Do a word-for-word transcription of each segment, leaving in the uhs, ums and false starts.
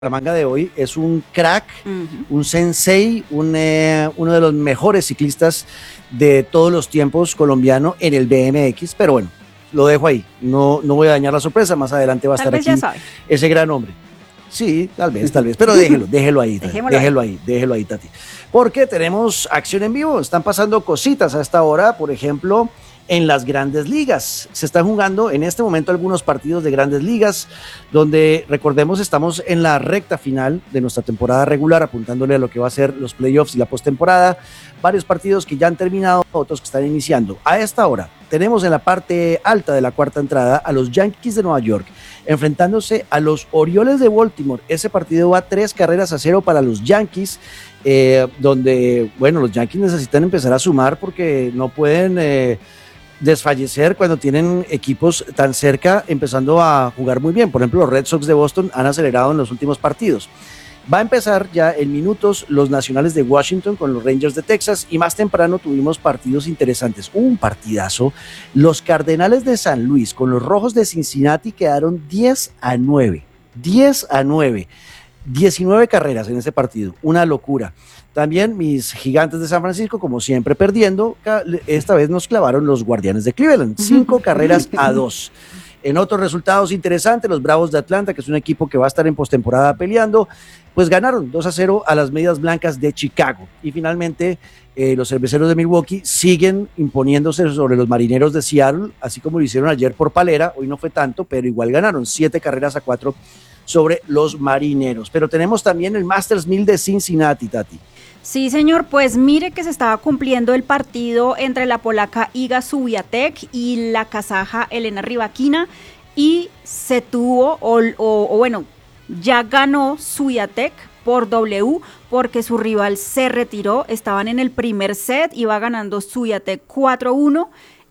Bucaramanga de hoy es un crack, Uh-huh. un sensei, un, eh, uno de los mejores ciclistas de todos los tiempos colombiano en el B M X, pero bueno, lo dejo ahí, no, no voy a dañar la sorpresa, más adelante va a Tal estar vez ya aquí sabe. ese gran hombre. Sí, tal vez, tal vez, pero déjelo, déjelo ahí, Tati, Dejémoslo déjelo ahí, déjelo ahí, Tati. Porque tenemos acción en vivo, están pasando cositas a esta hora, por ejemplo, en las grandes ligas. Se están jugando en este momento algunos partidos de grandes ligas, donde recordemos estamos en la recta final de nuestra temporada regular, apuntándole a lo que va a ser los playoffs y la postemporada. Varios partidos que ya han terminado, otros que están iniciando. A esta hora tenemos en la parte alta de la cuarta entrada a los Yankees de Nueva York enfrentándose a los Orioles de Baltimore. Ese partido va tres carreras a cero para los Yankees, eh, donde, bueno, los Yankees necesitan empezar a sumar porque no pueden eh, desfallecer cuando tienen equipos tan cerca empezando a jugar muy bien. Por ejemplo, los Red Sox de Boston han acelerado en los últimos partidos. Va a empezar ya en minutos los Nacionales de Washington con los Rangers de Texas, y más temprano tuvimos partidos interesantes. Un partidazo. Los Cardenales de San Luis con los Rojos de Cincinnati quedaron diez a nueve. diez a nueve. diecinueve carreras en ese partido. Una locura. También mis Gigantes de San Francisco, como siempre, perdiendo. Esta vez nos clavaron los Guardianes de Cleveland. Cinco carreras a dos. En otros resultados interesantes, los Bravos de Atlanta, que es un equipo que va a estar en postemporada peleando, pues ganaron dos a cero a las Medias Blancas de Chicago. Y finalmente, eh, los Cerveceros de Milwaukee siguen imponiéndose sobre los Marineros de Seattle, así como lo hicieron ayer por palera. Hoy no fue tanto, pero igual ganaron siete carreras a cuatro sobre los Marineros. Pero tenemos también el Masters mil de Cincinnati, Tati. Sí, señor, pues mire que se estaba cumpliendo el partido entre la polaca Iga Swiatek y la kazaja Elena Rybakina, y se tuvo, o, o, o bueno, ya ganó Swiatek por W porque su rival se retiró. Estaban en el primer set, iba ganando Swiatek cuatro uno.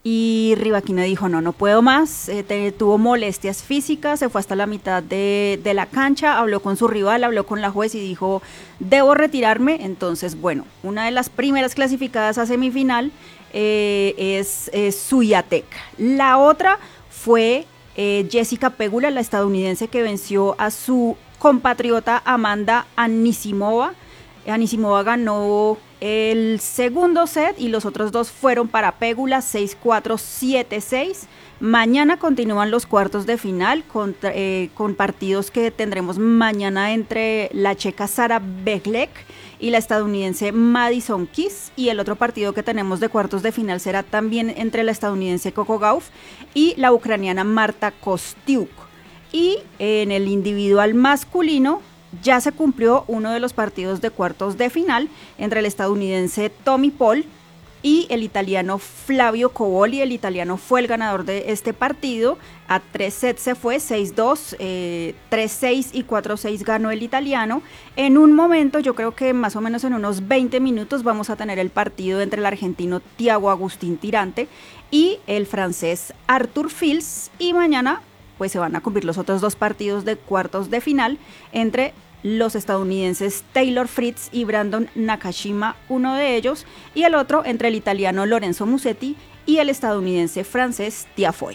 Y Rybakina dijo, no, no puedo más, eh, te, tuvo molestias físicas, se fue hasta la mitad de, de la cancha, habló con su rival, habló con la juez y dijo, debo retirarme. Entonces, bueno, una de las primeras clasificadas a semifinal eh, es, es Swiatek. La otra fue eh, Jessica Pegula, la estadounidense, que venció a su compatriota Amanda Anisimova. Anisimova ganó el segundo set y los otros dos fueron para Pegula, seis cuatro, siete seis. Mañana continúan los cuartos de final con, eh, con partidos que tendremos mañana entre la checa Sara Beglek y la estadounidense Madison Keys, y el otro partido que tenemos de cuartos de final será también entre la estadounidense Coco Gauff y la ucraniana Marta Kostiuk. Y en el individual masculino ya se cumplió uno de los partidos de cuartos de final entre el estadounidense Tommy Paul y el italiano Flavio Cobolli. El italiano fue el ganador de este partido, a tres sets se fue, seis dos, eh, tres seis y cuatro seis ganó el italiano. En un momento, yo creo que más o menos en unos veinte minutos vamos a tener el partido entre el argentino Thiago Agustín Tirante y el francés Arthur Fils, y mañana pues se van a cumplir los otros dos partidos de cuartos de final entre los estadounidenses Taylor Fritz y Brandon Nakashima, uno de ellos, y el otro entre el italiano Lorenzo Musetti y el estadounidense francés Tiafoe.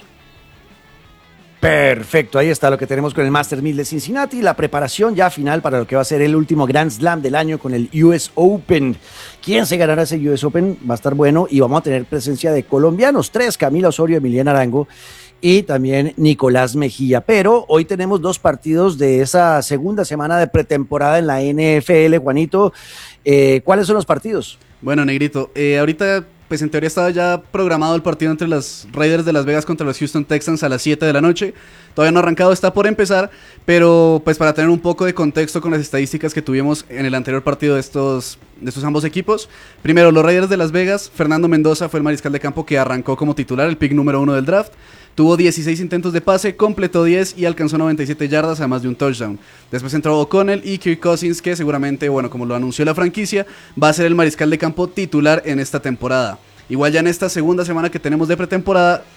Perfecto, ahí está lo que tenemos con el Masters mil de Cincinnati, la preparación ya final para lo que va a ser el último Grand Slam del año con el U S Open. ¿Quién se ganará ese U S Open? Va a estar bueno, y vamos a tener presencia de colombianos, tres, Camila Osorio, Emiliana Arango y también Nicolás Mejía. Pero hoy tenemos dos partidos de esa segunda semana de pretemporada en la N F L, Juanito. Eh, ¿Cuáles son los partidos? Bueno, Negrito, eh, ahorita pues en teoría estaba ya programado el partido entre los Raiders de Las Vegas contra los Houston Texans a las siete de la noche. Todavía no ha arrancado, está por empezar, pero pues para tener un poco de contexto con las estadísticas que tuvimos en el anterior partido de estos, de estos ambos equipos. Primero, los Raiders de Las Vegas, Fernando Mendoza fue el mariscal de campo que arrancó como titular, el pick número uno del draft. Tuvo dieciséis intentos de pase, completó diez y alcanzó noventa y siete yardas, además de un touchdown. Después entró O'Connell y Kirk Cousins, que seguramente, bueno, como lo anunció la franquicia, va a ser el mariscal de campo titular en esta temporada. Igual ya en esta segunda semana que tenemos de pretemporada,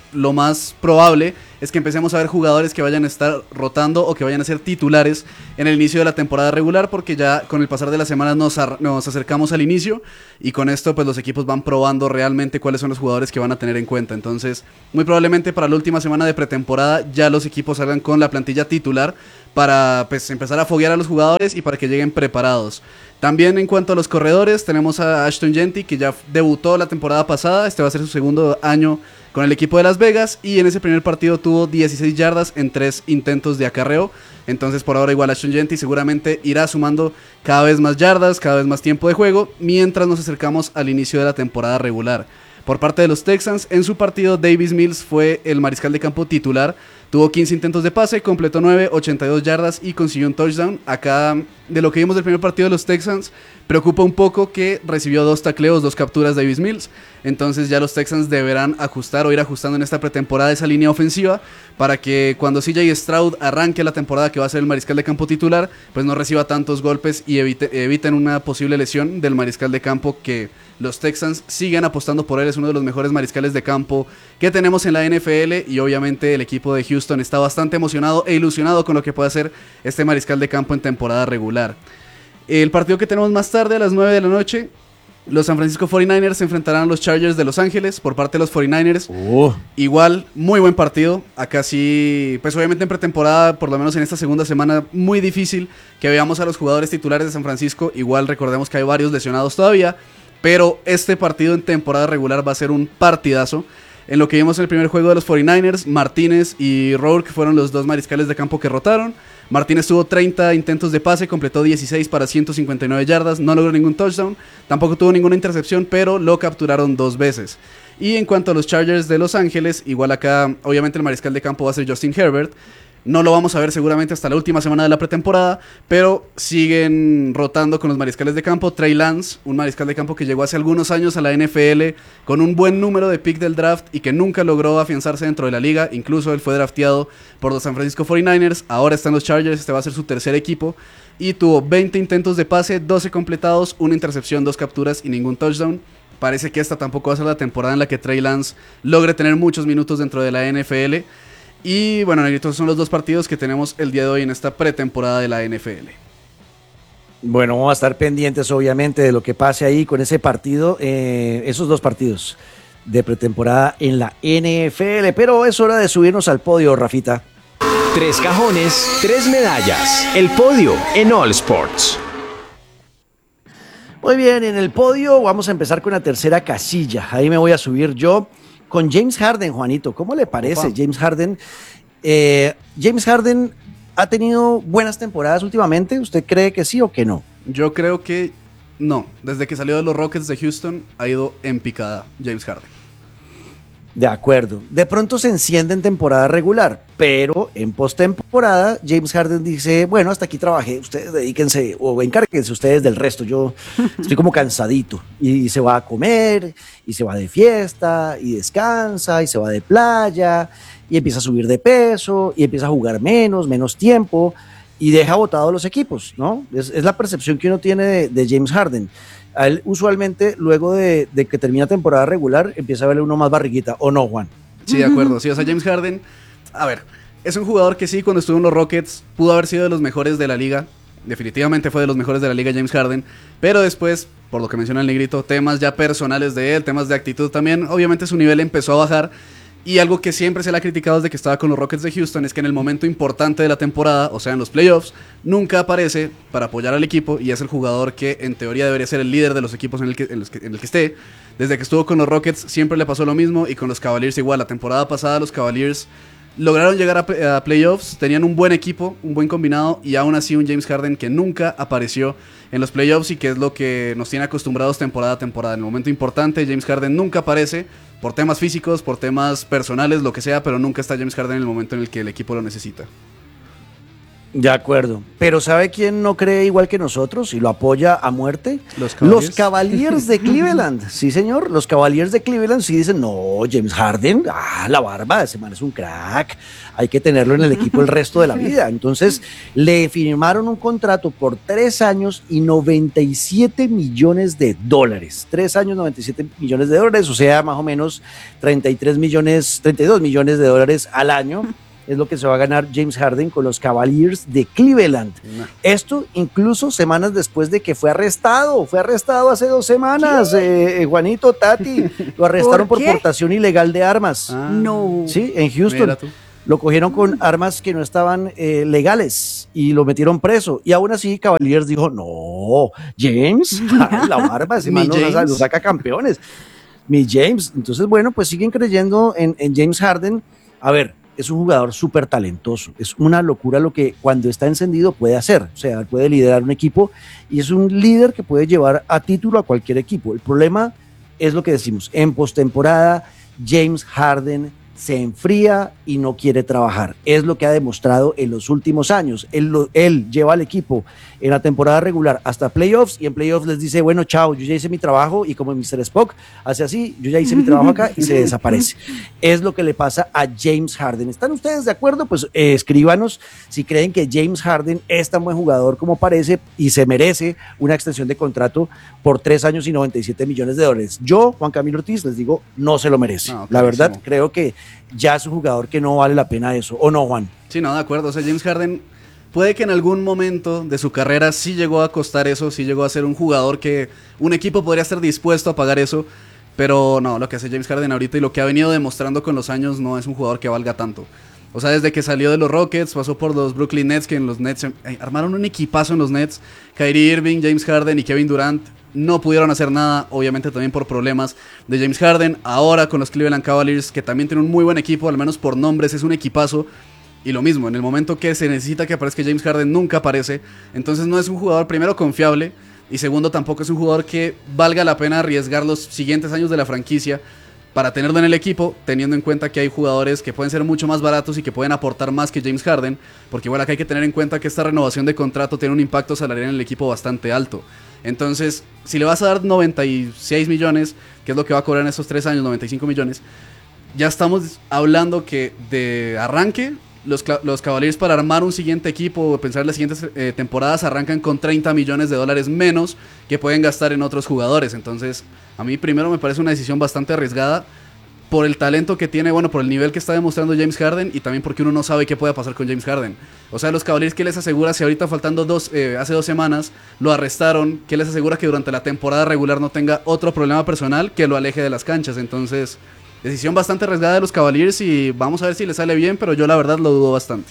lo más probable es que empecemos a ver jugadores que vayan a estar rotando o que vayan a ser titulares en el inicio de la temporada regular, porque ya con el pasar de las semanas nos, nos acercamos al inicio y con esto pues los equipos van probando realmente cuáles son los jugadores que van a tener en cuenta. Entonces muy probablemente para la última semana de pretemporada ya los equipos salgan con la plantilla titular para pues empezar a foguear a los jugadores y para que lleguen preparados. También en cuanto a los corredores, tenemos a Ashton Jeanty, que ya debutó la temporada pasada. Este va a ser su segundo año con el equipo de Las Vegas, y en ese primer partido tuvo dieciséis yardas en tres intentos de acarreo. Entonces por ahora igual Ashton Jeanty seguramente irá sumando cada vez más yardas, cada vez más tiempo de juego, mientras nos acercamos al inicio de la temporada regular. Por parte de los Texans, en su partido Davis Mills fue el mariscal de campo titular. Tuvo quince intentos de pase, completó nueve, ochenta y dos yardas y consiguió un touchdown. Acá, de lo que vimos del primer partido de los Texans, preocupa un poco que recibió dos tacleos, dos capturas de Davis Mills. Entonces ya los Texans deberán ajustar o ir ajustando en esta pretemporada esa línea ofensiva para que cuando C J Stroud arranque la temporada, que va a ser el mariscal de campo titular, pues no reciba tantos golpes y evite, eviten una posible lesión del mariscal de campo, que los Texans siguen apostando por él. Es uno de los mejores mariscales de campo que tenemos en la N F L, y obviamente el equipo de Houston está bastante emocionado e ilusionado con lo que puede hacer este mariscal de campo en temporada regular. El partido que tenemos más tarde a las nueve de la noche, los San Francisco cuarenta y nueve ers se enfrentarán a los Chargers de Los Ángeles. Por parte de los cuarenta y nueve ers, uh. igual, muy buen partido. Acá sí, pues obviamente en pretemporada, por lo menos en esta segunda semana, muy difícil que veamos a los jugadores titulares de San Francisco. Igual recordemos que hay varios lesionados todavía, pero este partido en temporada regular va a ser un partidazo. En lo que vimos en el primer juego de los cuarenta y nueve ers, Martínez y Rourke fueron los dos mariscales de campo que rotaron. Martínez tuvo treinta intentos de pase, completó dieciséis para ciento cincuenta y nueve yardas, no logró ningún touchdown, tampoco tuvo ninguna intercepción, pero lo capturaron dos veces. Y en cuanto a los Chargers de Los Ángeles, igual acá obviamente el mariscal de campo va a ser Justin Herbert. No lo vamos a ver seguramente hasta la última semana de la pretemporada, pero siguen rotando con los mariscales de campo. Trey Lance, un mariscal de campo que llegó hace algunos años a la N F L con un buen número de pick del draft y que nunca logró afianzarse dentro de la liga. Incluso él fue drafteado por los San Francisco cuarenta y nueve ers, ahora está en los Chargers, este va a ser su tercer equipo. Y tuvo veinte intentos de pase, doce completados, una intercepción, dos capturas y ningún touchdown. Parece que esta tampoco va a ser la temporada en la que Trey Lance logre tener muchos minutos dentro de la N F L. Y bueno, estos son los dos partidos que tenemos el día de hoy en esta pretemporada de la N F L. Bueno, vamos a estar pendientes obviamente de lo que pase ahí con ese partido, eh, esos dos partidos de pretemporada en la N F L, pero es hora de subirnos al podio, Rafita. Tres cajones, tres medallas. El podio en All Sports. Muy bien, en el podio vamos a empezar con la tercera casilla. Ahí me voy a subir yo con James Harden, Juanito. ¿Cómo le parece? Opa. James Harden? Eh, James Harden ha tenido buenas temporadas últimamente. ¿Usted cree que sí o que no? Yo creo que no. Desde que salió de los Rockets de Houston ha ido en picada James Harden. De acuerdo. De pronto se enciende en temporada regular, pero en postemporada James Harden dice, bueno, hasta aquí trabajé, ustedes dedíquense o encárguense ustedes del resto, yo estoy como cansadito. Y se va a comer, y se va de fiesta, y descansa, y se va de playa, y empieza a subir de peso, y empieza a jugar menos, menos tiempo, y deja botados los equipos, ¿no? Es, es la percepción que uno tiene de, de James Harden. A él usualmente, luego de, de que termina temporada regular, empieza a verle uno más barriguita, ¿o no, Juan? Sí, de acuerdo. Sí, o sea, James Harden, a ver, es un jugador que sí, cuando estuvo en los Rockets, pudo haber sido de los mejores de la liga. Definitivamente fue de los mejores de la liga James Harden, pero después, por lo que menciona el negrito, temas ya personales de él, temas de actitud también, obviamente su nivel empezó a bajar. Y algo que siempre se le ha criticado desde que estaba con los Rockets de Houston es que en el momento importante de la temporada, o sea en los playoffs, nunca aparece para apoyar al equipo, y es el jugador que en teoría debería ser el líder de los equipos en el que, en los que, en el que esté. Desde que estuvo con los Rockets siempre le pasó lo mismo, y con los Cavaliers igual. La temporada pasada los Cavaliers lograron llegar a, a playoffs, tenían un buen equipo, un buen combinado, y aún así un James Harden que nunca apareció en los playoffs, y que es lo que nos tiene acostumbrados temporada a temporada. En el momento importante James Harden nunca aparece, por temas físicos, por temas personales, lo que sea, pero nunca está James Harden en el momento en el que el equipo lo necesita. De acuerdo, pero ¿sabe quién no cree igual que nosotros y lo apoya a muerte? Los Cavaliers. Los Cavaliers de Cleveland, sí señor, los Cavaliers de Cleveland sí dicen, no, James Harden, ah, la barba, ese man es un crack, hay que tenerlo en el equipo el resto de la vida. Entonces le firmaron un contrato por tres años y noventa y siete millones de dólares, tres años, noventa y siete millones de dólares, o sea, más o menos treinta y tres millones, treinta y dos millones de dólares al año. Es lo que se va a ganar James Harden con los Cavaliers de Cleveland. No. Esto incluso semanas después de que fue arrestado. Fue arrestado hace dos semanas, eh, Juanito, Tati. Lo arrestaron ¿Por, por portación ilegal de armas. Ah, no. Sí, en Houston. Lo cogieron con armas que no estaban eh, legales y lo metieron preso. Y aún así Cavaliers dijo, no, James, la barba, ese man lo saca campeones. Mi James. Entonces, bueno, pues siguen creyendo en, en James Harden. A ver, es un jugador súper talentoso, es una locura lo que cuando está encendido puede hacer, o sea, puede liderar un equipo y es un líder que puede llevar a título a cualquier equipo. El problema es lo que decimos, en postemporada James Harden se enfría y no quiere trabajar, es lo que ha demostrado en los últimos años. Él, lo, él lleva al equipo en la temporada regular hasta playoffs y en playoffs les dice, bueno, chao, yo ya hice mi trabajo y como mister Spock hace así, yo ya hice mi trabajo acá y se desaparece. Es lo que le pasa a James Harden. ¿Están ustedes de acuerdo? Pues eh, escríbanos si creen que James Harden es tan buen jugador como parece y se merece una extensión de contrato por tres años y noventa y siete millones de dólares. Yo, Juan Camilo Ortiz, les digo, no se lo merece. No, la verdad, creo que ya es un jugador que no vale la pena eso, ¿o no, Juan? Sí, no, de acuerdo, o sea, James Harden puede que en algún momento de su carrera sí llegó a costar eso, sí llegó a ser un jugador que un equipo podría estar dispuesto a pagar eso, pero no, lo que hace James Harden ahorita y lo que ha venido demostrando con los años no es un jugador que valga tanto. O sea, desde que salió de los Rockets, pasó por los Brooklyn Nets, que en los Nets eh, armaron un equipazo en los Nets, Kyrie Irving, James Harden y Kevin Durant no pudieron hacer nada, obviamente también por problemas de James Harden. Ahora con los Cleveland Cavaliers, que también tienen un muy buen equipo, al menos por nombres, es un equipazo. Y lo mismo, en el momento que se necesita que aparezca James Harden, nunca aparece. Entonces no es un jugador, primero, confiable, y segundo, tampoco es un jugador que valga la pena arriesgar los siguientes años de la franquicia para tenerlo en el equipo, teniendo en cuenta que hay jugadores que pueden ser mucho más baratos y que pueden aportar más que James Harden, porque igual acá hay que tener en cuenta que esta renovación de contrato tiene un impacto salarial en el equipo bastante alto. Entonces, si le vas a dar noventa y seis millones, que es lo que va a cobrar en estos tres años, noventa y cinco millones, ya estamos hablando que de arranque, los, los Cavaliers para armar un siguiente equipo o pensar en las siguientes eh, temporadas arrancan con treinta millones de dólares menos que pueden gastar en otros jugadores. Entonces, a mí primero me parece una decisión bastante arriesgada por el talento que tiene, bueno, por el nivel que está demostrando James Harden y también porque uno no sabe qué puede pasar con James Harden. O sea, los Cavaliers, ¿qué les asegura si ahorita faltando dos, eh, hace dos semanas lo arrestaron? ¿Qué les asegura que durante la temporada regular no tenga otro problema personal que lo aleje de las canchas? Entonces, decisión bastante arriesgada de los Cavaliers y vamos a ver si le sale bien, pero yo la verdad lo dudo bastante.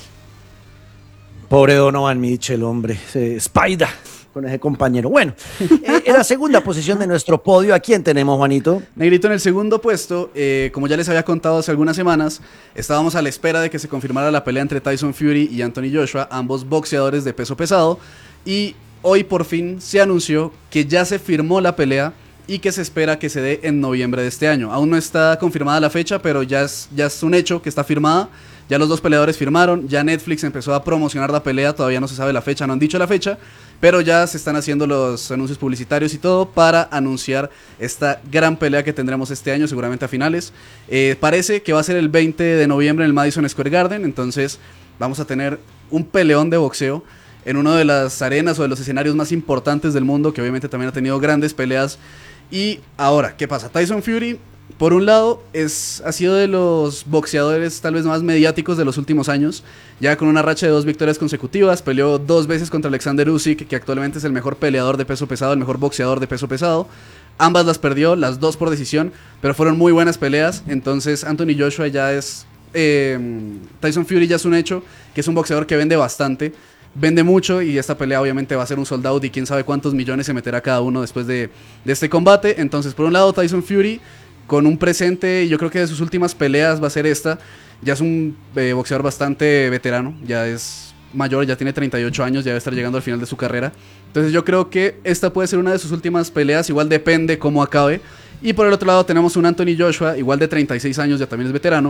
Pobre Donovan Mitchell, hombre, eh, Spider con ese compañero. Bueno, eh, en la segunda posición de nuestro podio, ¿a quién tenemos, Juanito? Negrito, en el segundo puesto, eh, como ya les había contado hace algunas semanas, estábamos a la espera de que se confirmara la pelea entre Tyson Fury y Anthony Joshua, ambos boxeadores de peso pesado, y hoy por fin se anunció que ya se firmó la pelea y que se espera que se dé en noviembre de este año. Aún no está confirmada la fecha, pero ya es, ya es un hecho que está firmada. Ya los dos peleadores firmaron, ya Netflix empezó a promocionar la pelea, todavía no se sabe la fecha, no han dicho la fecha, pero ya se están haciendo los anuncios publicitarios y todo para anunciar esta gran pelea que tendremos este año, seguramente a finales. Eh, parece que va a ser el veinte de noviembre en el Madison Square Garden, entonces vamos a tener un peleón de boxeo en una de las arenas o de los escenarios más importantes del mundo, que obviamente también ha tenido grandes peleas. Y ahora, ¿qué pasa? Tyson Fury, por un lado, es, ha sido de los boxeadores tal vez más mediáticos de los últimos años, ya con una racha de dos victorias consecutivas, peleó dos veces contra Alexander Usyk, que actualmente es el mejor peleador de peso pesado, el mejor boxeador de peso pesado. Ambas las perdió, las dos por decisión, pero fueron muy buenas peleas. Entonces Anthony Joshua ya es... Eh, Tyson Fury ya es un hecho, que es un boxeador que vende bastante, vende mucho, y esta pelea obviamente va a ser un sold out y quién sabe cuántos millones se meterá cada uno después de, de este combate. Entonces, por un lado, Tyson Fury con un presente, y yo creo que de sus últimas peleas va a ser esta. Ya es un eh, boxeador bastante veterano, ya es mayor, ya tiene treinta y ocho años, ya debe estar llegando al final de su carrera. Entonces yo creo que esta puede ser una de sus últimas peleas, igual depende cómo acabe. Y por el otro lado tenemos un Anthony Joshua, igual de treinta y seis años, ya también es veterano,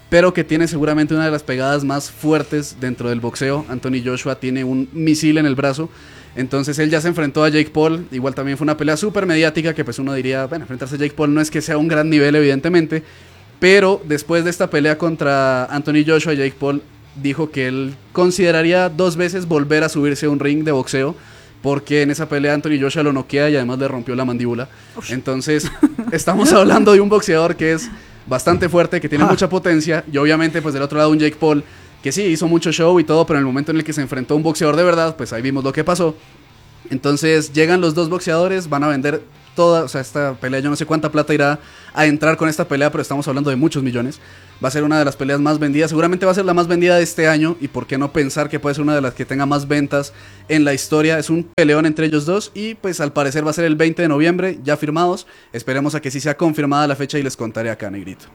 pero que tiene seguramente una de las pegadas más fuertes dentro del boxeo. Anthony Joshua tiene un misil en el brazo, entonces él ya se enfrentó a Jake Paul, igual también fue una pelea súper mediática, que pues uno diría, bueno, enfrentarse a Jake Paul no es que sea un gran nivel evidentemente, pero después de esta pelea contra Anthony Joshua, Jake Paul dijo que él consideraría dos veces volver a subirse a un ring de boxeo, porque en esa pelea Anthony Joshua lo noquea y además le rompió la mandíbula. Uf. Entonces estamos hablando de un boxeador que es bastante fuerte, que tiene ah. mucha potencia, y obviamente pues del otro lado un Jake Paul que sí, hizo mucho show y todo, pero en el momento en el que se enfrentó a un boxeador de verdad, pues ahí vimos lo que pasó. Entonces llegan los dos boxeadores, van a vender toda, o sea, esta pelea, yo no sé cuánta plata irá a entrar con esta pelea, pero estamos hablando de muchos millones. Va a ser una de las peleas más vendidas, seguramente va a ser la más vendida de este año, y por qué no pensar que puede ser una de las que tenga más ventas en la historia. Es un peleón entre ellos dos, y pues al parecer va a ser el veinte de noviembre, ya firmados. Esperemos a que sí sea confirmada la fecha y les contaré acá, negrito.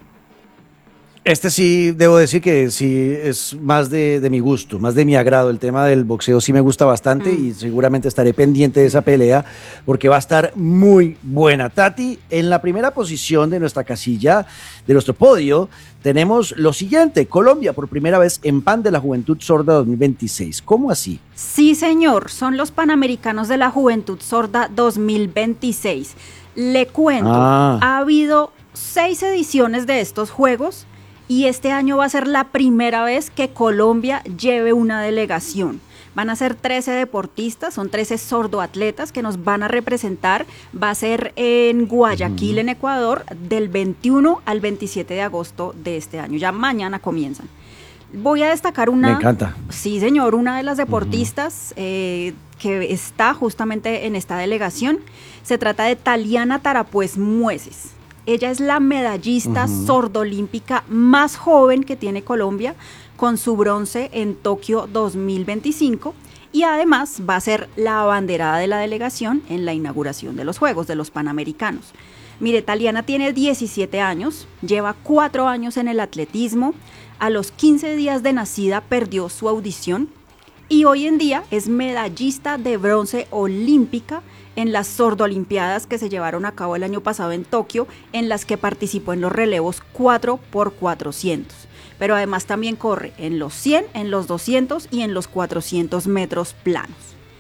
Este sí, debo decir que sí es más de, de mi gusto, más de mi agrado. El tema del boxeo sí me gusta bastante mm. y seguramente estaré pendiente de esa pelea porque va a estar muy buena. Tati, en la primera posición de nuestra casilla, de nuestro podio, tenemos lo siguiente: Colombia por primera vez en Pan de la Juventud Sorda dos mil veintiséis. ¿Cómo así? Sí, señor, son los Panamericanos de la Juventud Sorda dos mil veintiséis. Le cuento, ah. ha habido seis ediciones de estos Juegos, y este año va a ser la primera vez que Colombia lleve una delegación. Van a ser trece deportistas, son trece sordoatletas que nos van a representar. Va a ser en Guayaquil, uh-huh. en Ecuador, del veintiuno al veintisiete de agosto de este año. Ya mañana comienzan. Voy a destacar una... Me encanta. Sí, señor, una de las deportistas uh-huh. eh, que está justamente en esta delegación. Se trata de Taliana Tarapuez Mueces. Ella es la medallista uh-huh. sordolímpica más joven que tiene Colombia, con su bronce en Tokio dos mil veinticinco, y además va a ser la abanderada de la delegación en la inauguración de los Juegos de los Panamericanos. Mire, Taliana tiene diecisiete años, lleva cuatro años en el atletismo, a los quince días de nacida perdió su audición y hoy en día es medallista de bronce olímpica en las sordolimpiadas que se llevaron a cabo el año pasado en Tokio, en las que participó en los relevos cuatro por cuatrocientos. Pero además también corre en los cien, en los doscientos y en los cuatrocientos metros planos.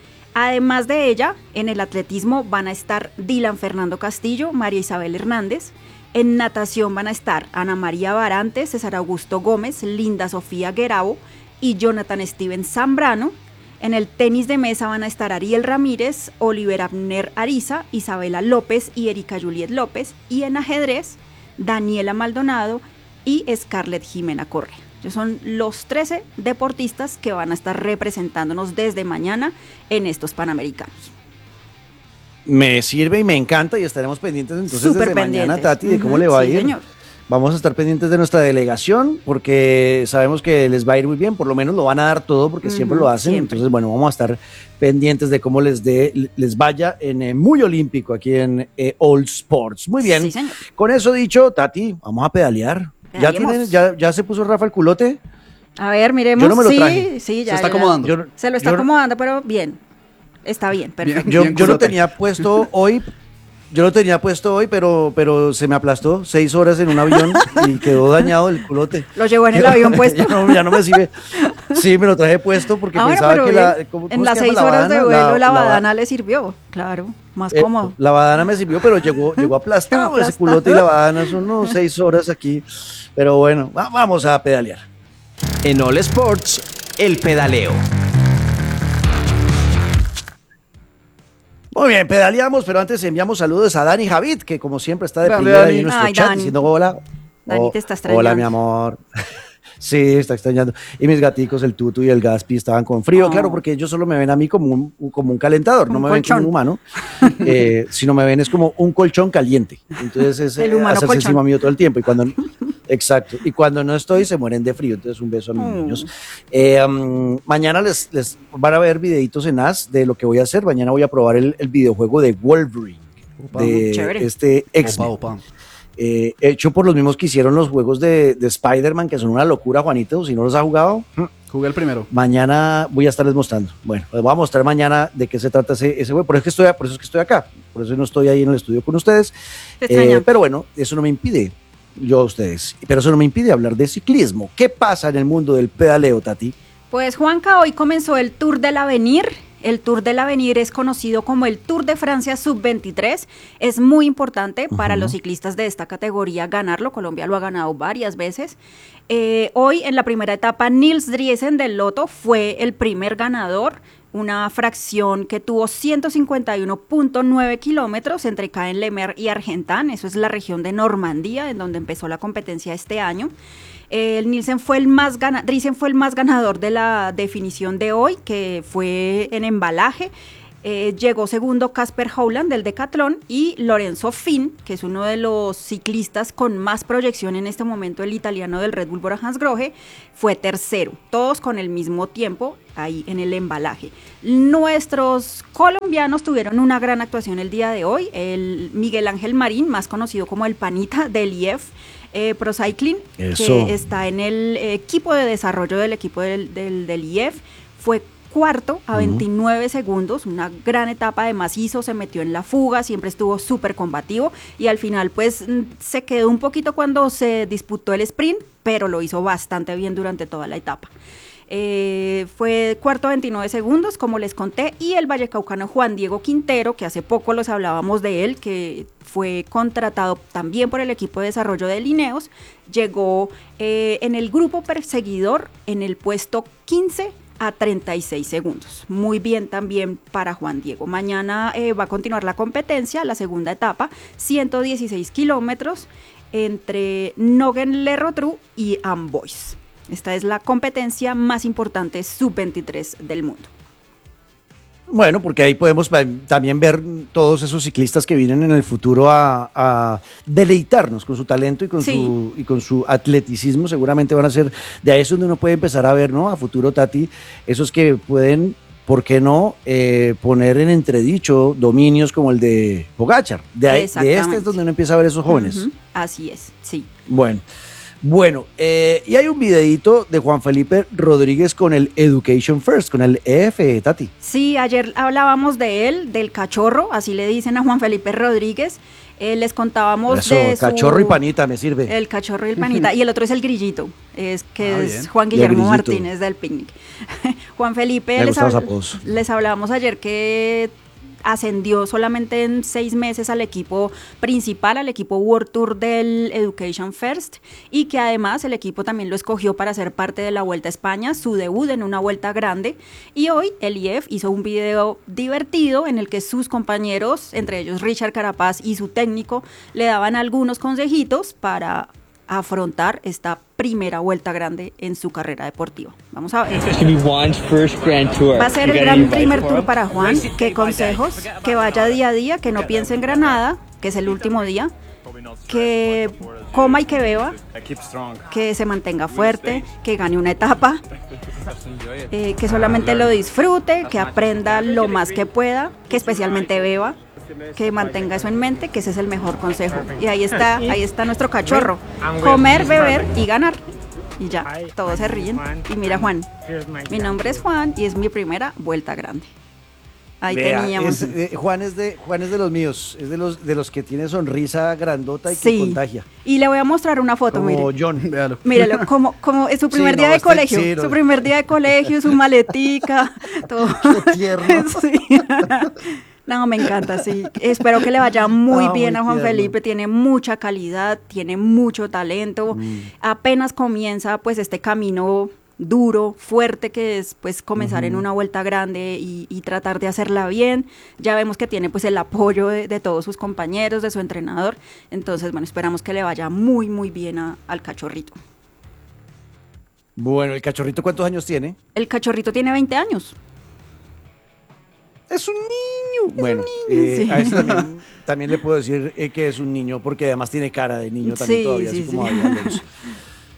Además de ella, en el atletismo van a estar Dylan Fernando Castillo, María Isabel Hernández. En natación van a estar Ana María Barante, César Augusto Gómez, Linda Sofía Guerabo y Jonathan Steven Zambrano. En el tenis de mesa van a estar Ariel Ramírez, Oliver Abner Ariza, Isabela López y Erika Juliet López. Y en ajedrez, Daniela Maldonado y Scarlett Jimena Correa. Ellos son los trece deportistas que van a estar representándonos desde mañana en estos Panamericanos. Me sirve y me encanta, y estaremos pendientes entonces Súper desde pendientes. mañana, Tati, de cómo uh-huh, le va sí, a ir. Señor. Vamos a estar pendientes de nuestra delegación porque sabemos que les va a ir muy bien, por lo menos lo van a dar todo porque uh-huh, siempre lo hacen. Siempre. Entonces, bueno, vamos a estar pendientes de cómo les dé, les vaya en eh, muy olímpico aquí en eh, All Sports. Muy bien. Sí, señor. Con eso dicho, Tati, vamos a pedalear. ¿Ya, tienen, ya, ¿Ya se puso Rafa el culote? A ver, miremos. Yo no me lo sí, traje. sí, ya. Se está ya. acomodando. Yo, se lo está yo, acomodando, pero bien. Está bien, perfecto. Bien, yo bien yo lo culote. tenía puesto hoy. Yo lo tenía puesto hoy, pero, pero se me aplastó seis horas en un avión y quedó dañado el culote. ¿Lo llevó en el avión puesto? ya, no, ya no me sirve. Sí, me lo traje puesto porque Ah, bueno, pensaba pero que bien. la... ¿cómo, en cómo las se llama? seis horas de vuelo, la, la ba- badana le sirvió. Claro, más eh, cómodo. La badana me sirvió, pero llegó, llegó aplastado, Aplastado. ese culote y la badana. Son unos seis horas aquí. Pero bueno, va- vamos a pedalear. En All Sports, el pedaleo. Muy bien, pedaleamos, pero antes enviamos saludos a Dani Javid, que como siempre está de Dale, primera Dani. ahí en nuestro Ay, chat Dani. diciendo hola. Dani Oh, te está extrañando. Hola, mi amor. Sí, está extrañando. Y mis gaticos, el Tutu y el Gaspi, estaban con frío, Oh. claro, porque ellos solo me ven a mí como un, como un calentador, Un no me colchón. ven como un humano, eh, sino me ven es como un colchón caliente. Entonces es El eh, humano hacerse colchón. encima mío todo el tiempo. Y cuando, exacto. Y cuando no estoy, se mueren de frío. Entonces un beso a mis Mm. niños. Eh, um, mañana les, les van a ver videitos en As de lo que voy a hacer. Mañana voy a probar el, el videojuego de Wolverine, Opa. de Chévere. este X-Men. Opa, opa. Eh, hecho por los mismos que hicieron los juegos de, de Spider-Man, que son una locura, Juanito. Si no los ha jugado, Jugué el primero. mañana voy a estarles mostrando. Bueno, les voy a mostrar mañana de qué se trata ese, ese juego. Por eso, es que estoy, por eso es que estoy acá. Por eso no estoy ahí en el estudio con ustedes. Te Eh, extraña. pero bueno, eso no me impide yo a ustedes. Pero eso no me impide hablar de ciclismo. ¿Qué pasa en el mundo del pedaleo, Tati? Pues Juanca, hoy comenzó el Tour del Avenir. El Tour del Avenir es conocido como el Tour de Francia sub veintitrés. Es muy importante para uh-huh. los ciclistas de esta categoría ganarlo. Colombia lo ha ganado varias veces. Eh, hoy en la primera etapa, Nils Driesen del Lotto fue el primer ganador. Una fracción que tuvo ciento cincuenta y uno punto nueve kilómetros entre Caen-le-Mer y Argentan. Eso es la región de Normandía, en donde empezó la competencia este año. El Nielsen fue el más gana, Driesen fue el más ganador de la definición de hoy, que fue en embalaje. Eh, llegó segundo Casper Howland del Decathlon y Lorenzo Finn, que es uno de los ciclistas con más proyección en este momento, el italiano del Red Bull Bora-Hansgrohe, fue tercero, todos con el mismo tiempo ahí en el embalaje. Nuestros colombianos tuvieron una gran actuación el día de hoy. El Miguel Ángel Marín, más conocido como el Panita del I E F eh, Pro Cycling, Eso. que está en el equipo de desarrollo del equipo del, del, del I E F, fue cuarto a veintinueve uh-huh. segundos, una gran etapa de macizo, se metió en la fuga, siempre estuvo súper combativo y al final pues se quedó un poquito cuando se disputó el sprint, pero lo hizo bastante bien durante toda la etapa. Eh, fue cuarto a veintinueve segundos, como les conté, y el vallecaucano Juan Diego Quintero, que hace poco los hablábamos de él, que fue contratado también por el equipo de desarrollo de Lineos, llegó eh, en el grupo perseguidor en el puesto quince a treinta y seis segundos. Muy bien también para Juan Diego. Mañana eh, va a continuar la competencia, la segunda etapa, ciento dieciséis kilómetros entre Nogent-le-Rotrou y Amboise. Esta es la competencia más importante sub veintitrés del mundo. Bueno, porque ahí podemos también ver todos esos ciclistas que vienen en el futuro a, a deleitarnos con su talento y con, sí. su, y con su atleticismo. Seguramente van a ser de ahí es donde uno puede empezar a ver, ¿no? A futuro, Tati, esos que pueden, ¿por qué no?, eh, poner en entredicho dominios como el de Pogačar. De, ahí, de este es donde uno empieza a ver esos jóvenes. Uh-huh. Así es, sí. Bueno. Bueno, eh, y hay un videito de Juan Felipe Rodríguez con el Education First, con el E F, Tati. Sí, ayer hablábamos de él, del cachorro, así le dicen a Juan Felipe Rodríguez. Eh, les contábamos Eso, de su... cachorro y panita, me sirve. El cachorro y el panita, y el otro es el grillito, es que ah, es bien. Juan Guillermo Martínez del Picnic. Juan Felipe, les, hab... les hablábamos ayer que ascendió solamente en seis meses al equipo principal, al equipo World Tour del Education First, y que además el equipo también lo escogió para ser parte de la Vuelta a España, su debut en una vuelta grande, y hoy el I E F hizo un video divertido en el que sus compañeros, entre ellos Richard Carapaz y su técnico, le daban algunos consejitos para afrontar esta primera vuelta grande en su carrera deportiva. Vamos a ver. Va a ser el gran primer tour para Juan. ¿Qué consejos? Que vaya día a día, que no piense en Granada, que es el último día, que coma y que beba, que se mantenga fuerte, que gane una etapa, eh, que solamente lo disfrute, que aprenda lo más que pueda, que especialmente beba, que mantenga eso en mente, que ese es el mejor consejo. Y ahí está, ahí está nuestro cachorro. Comer, beber y ganar. Y ya, todos se ríen. Y mira, Juan, mi nombre es Juan y es mi primera vuelta grande. Ahí Vea, teníamos. Es, eh, Juan es de Juan es de los míos, es de los de los que tiene sonrisa grandota y sí. que contagia. Y le voy a mostrar una foto, como mire. John, véalo. Míralo, como, como es su primer sí, día no, de colegio, chino. su primer día de colegio, su maletica, todo. Qué tierno. Sí. No, me encanta, sí. Espero que le vaya muy ah, bien muy a Juan tierno. Felipe, tiene mucha calidad, tiene mucho talento, mm. apenas comienza pues este camino duro, fuerte, que es pues comenzar uh-huh. en una vuelta grande y, y tratar de hacerla bien. Ya vemos que tiene pues el apoyo de, de todos sus compañeros, de su entrenador, entonces bueno, esperamos que le vaya muy muy bien a, al cachorrito. Bueno, ¿el cachorrito cuántos años tiene? El cachorrito tiene veinte años. Es un niño. Es bueno, un niño, eh, sí. a eso también, también le puedo decir eh, que es un niño, porque además tiene cara de niño también sí, todavía, sí, así como sí. había Alonso.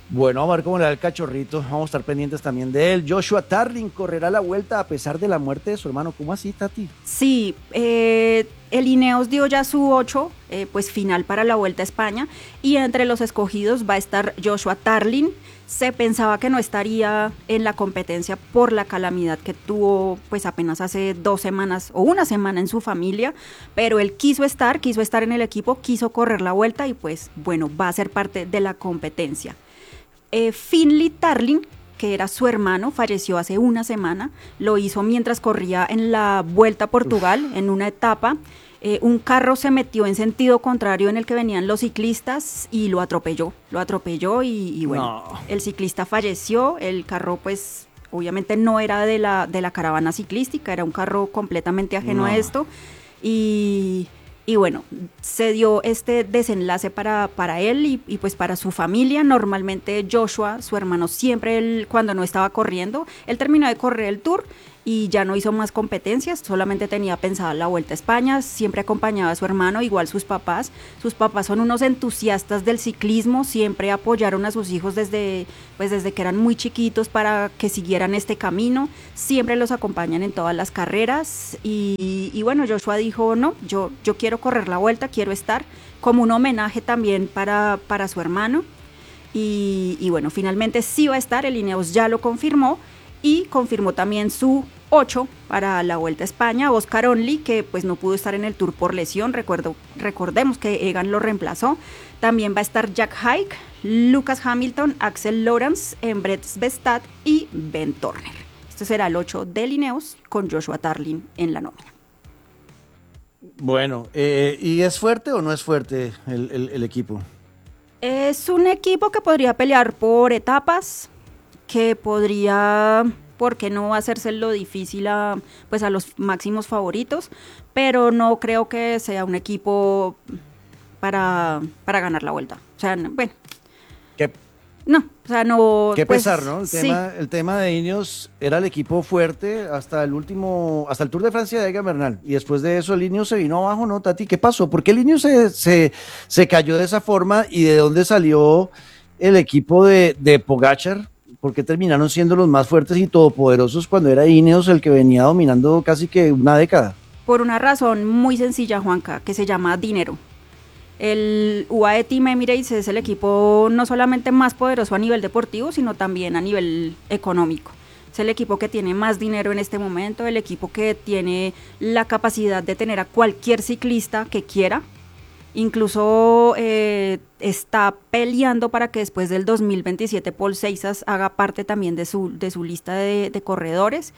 Bueno, vamos a ver cómo le da el cachorrito. Vamos a estar pendientes también de él. Joshua Tarling correrá la vuelta a pesar de la muerte de su hermano. ¿Cómo así, Tati? Sí, eh, el Ineos dio ya su ocho, eh, pues final para la Vuelta a España, y entre los escogidos va a estar Joshua Tarling. Se pensaba que no estaría en la competencia por la calamidad que tuvo pues apenas hace dos semanas o una semana en su familia, pero él quiso estar, quiso estar en el equipo, quiso correr la vuelta y pues bueno, va a ser parte de la competencia. Eh, Finlay Tarling, que era su hermano, falleció hace una semana, lo hizo mientras corría en la Vuelta a Portugal, Uf. en una etapa. Eh, un carro se metió en sentido contrario en el que venían los ciclistas y lo atropelló, lo atropelló y, y bueno, no. El ciclista falleció, el carro pues obviamente no era de la, de la caravana ciclística, era un carro completamente ajeno no. a esto y... Y bueno, se dio este desenlace para, para él y, y pues para su familia. Normalmente Joshua, su hermano, siempre él, cuando no estaba corriendo, él terminó de correr el Tour y ya no hizo más competencias, solamente tenía pensada la Vuelta a España, siempre acompañaba a su hermano, igual sus papás. Sus papás son unos entusiastas del ciclismo, siempre apoyaron a sus hijos desde, pues desde que eran muy chiquitos para que siguieran este camino, siempre los acompañan en todas las carreras y, y bueno, Joshua dijo, no, yo, yo quiero correr la vuelta, quiero estar, como un homenaje también para, para su hermano y, y bueno, finalmente sí va a estar, el Ineos ya lo confirmó y confirmó también su ocho para la Vuelta a España, Oscar Onley, que pues no pudo estar en el Tour por lesión, recuerdo, recordemos que Egan lo reemplazó, también va a estar Jack Haig, Lucas Hamilton, Axel Lawrence, Brett Svestad y Ben Turner. Este será el ocho del Ineos con Joshua Tarling en la nómina. Bueno, eh, ¿y es fuerte o no es fuerte el, el, el equipo? Es un equipo que podría pelear por etapas, que podría, ¿por qué no hacérselo difícil a, pues a los máximos favoritos? Pero no creo que sea un equipo para, para ganar la vuelta. O sea, no, bueno. ¿Qué? No, o sea, no. Qué pues, pesar, ¿no? El, sí. tema, el tema de Ineos era el equipo fuerte hasta el último, hasta el Tour de Francia de Egan Bernal. Y después de eso el Ineos se vino abajo, ¿no, Tati? ¿Qué pasó? ¿Por qué el Ineos se, se, se cayó de esa forma y de dónde salió el equipo de, de Pogačar? Porque terminaron siendo los más fuertes y todopoderosos cuando era Ineos el que venía dominando casi que una década. Por una razón muy sencilla, Juanca, que se llama dinero. El U A E Team Emirates es el equipo no solamente más poderoso a nivel deportivo, sino también a nivel económico. Es el equipo que tiene más dinero en este momento, el equipo que tiene la capacidad de tener a cualquier ciclista que quiera. Incluso eh, está peleando para que después del dos mil veintisiete Paul Seixas haga parte también de su, de su lista de, de corredores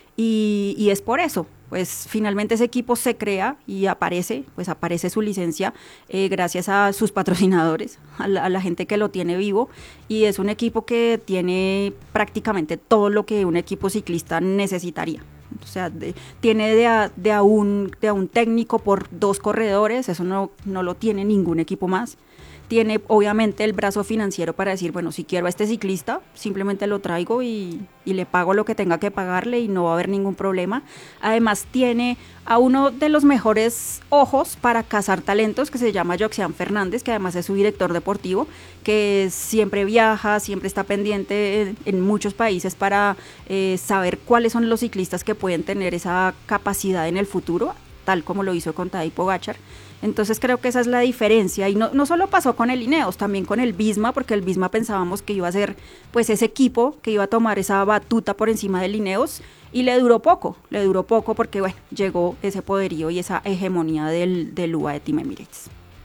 y, y es por eso, pues finalmente ese equipo se crea y aparece, pues aparece su licencia eh, gracias a sus patrocinadores, a la, a la gente que lo tiene vivo y es un equipo que tiene prácticamente todo lo que un equipo ciclista necesitaría. O sea, de, tiene de a, de, a un, de a un técnico por dos corredores, eso no, no lo tiene ningún equipo más. Tiene obviamente el brazo financiero para decir, bueno, si quiero a este ciclista, simplemente lo traigo y, y le pago lo que tenga que pagarle y no va a haber ningún problema. Además tiene a uno de los mejores ojos para cazar talentos que se llama Joxian Fernández, que además es su director deportivo, que siempre viaja, siempre está pendiente en, en muchos países para eh, saber cuáles son los ciclistas que pueden tener esa capacidad en el futuro, tal como lo hizo con Tadej Pogačar. Entonces creo que esa es la diferencia y no, no solo pasó con el Ineos, también con el Visma, porque el Visma pensábamos que iba a ser pues ese equipo que iba a tomar esa batuta por encima del Ineos y le duró poco, le duró poco porque bueno, llegó ese poderío y esa hegemonía del, del U A E Team Emirates.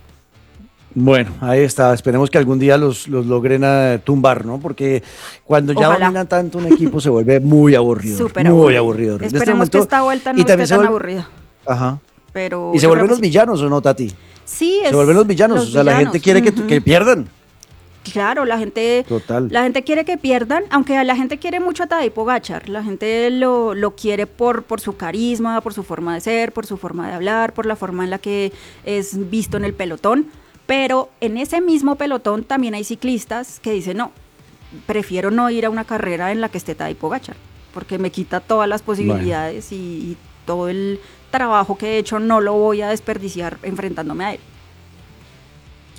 Bueno, ahí está, esperemos que algún día los, los logren uh, tumbar, ¿no? Porque cuando ya Ojalá. dominan tanto un equipo se vuelve muy aburrido, Súper muy aburrido. aburrido. Esperemos este momento, que esta vuelta no esté tan vuelve... aburrida. Ajá. Pero ¿y se vuelven los sí. villanos o no, Tati? Sí, es se vuelven los villanos, los o sea, villanos. la gente quiere que, uh-huh. que pierdan. Claro, la gente, Total. la gente quiere que pierdan, aunque la gente quiere mucho a Tadej Pogačar, la gente lo, lo quiere por, por su carisma, por su forma de ser, por su forma de hablar, por la forma en la que es visto en el pelotón, pero en ese mismo pelotón también hay ciclistas que dicen, no, prefiero no ir a una carrera en la que esté Tadej Pogačar, porque me quita todas las posibilidades bueno. y, y todo el trabajo que he hecho no lo voy a desperdiciar enfrentándome a él.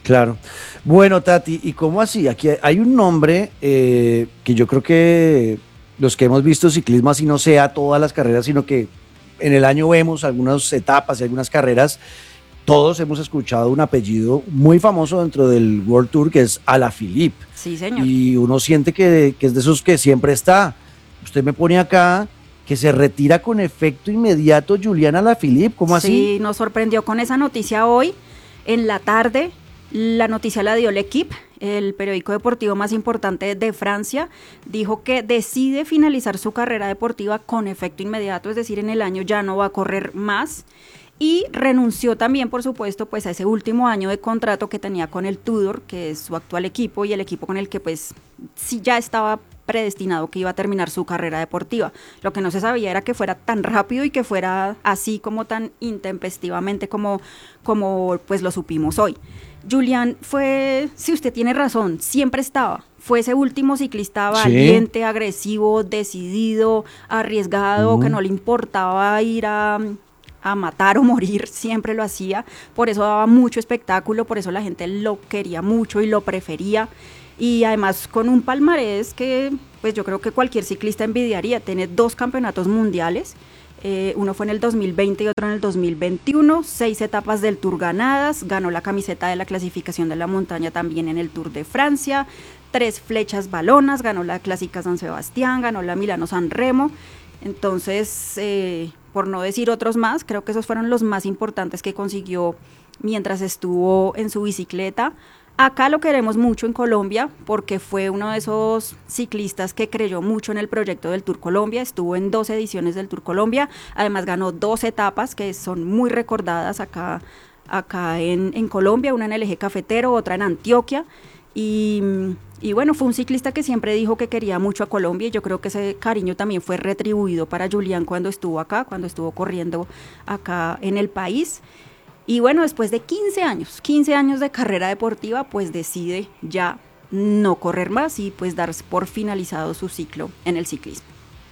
Claro. Bueno, Tati, ¿y cómo así? Aquí hay un nombre eh, que yo creo que los que hemos visto ciclismo, así no sea todas las carreras, sino que en el año vemos algunas etapas y algunas carreras, todos hemos escuchado un apellido muy famoso dentro del World Tour, que es Alaphilippe. Sí, señor. Y uno siente que, que es de esos que siempre está. Usted me pone acá que se retira con efecto inmediato Julian Alaphilippe, ¿cómo así? Sí, nos sorprendió con esa noticia hoy, en la tarde. La noticia la dio L'Équipe, el periódico deportivo más importante de Francia. Dijo que decide finalizar su carrera deportiva con efecto inmediato, es decir, en el año ya no va a correr más. Y renunció también, por supuesto, pues a ese último año de contrato que tenía con el Tudor, que es su actual equipo y el equipo con el que pues sí ya estaba predestinado que iba a terminar su carrera deportiva. Lo que no se sabía era que fuera tan rápido y que fuera así como tan intempestivamente como, como pues lo supimos hoy. Julian fue, si usted tiene razón, siempre estaba. Fue ese último ciclista valiente, sí, agresivo, decidido, arriesgado, uh-huh. que no le importaba ir a... a matar o morir, siempre lo hacía, por eso daba mucho espectáculo, por eso la gente lo quería mucho y lo prefería, y además con un palmarés que pues yo creo que cualquier ciclista envidiaría. Tiene dos campeonatos mundiales, eh, uno fue en el dos mil veinte y otro en el dos mil veintiuno, seis etapas del Tour ganadas, ganó la camiseta de la clasificación de la montaña también en el Tour de Francia, tres flechas balonas, ganó la Clásica San Sebastián, ganó la Milano San Remo. Entonces, eh, por no decir otros más, creo que esos fueron los más importantes que consiguió mientras estuvo en su bicicleta. Acá lo queremos mucho en Colombia porque fue uno de esos ciclistas que creyó mucho en el proyecto del Tour Colombia, estuvo en dos ediciones del Tour Colombia, además ganó dos etapas que son muy recordadas acá, acá en, en Colombia, una en el Eje Cafetero, otra en Antioquia. Y, y bueno, fue un ciclista que siempre dijo que quería mucho a Colombia y yo creo que ese cariño también fue retribuido para Julian cuando estuvo acá, cuando estuvo corriendo acá en el país. Y bueno, después de quince años, quince años de carrera deportiva, pues decide ya no correr más y pues dar por finalizado su ciclo en el ciclismo.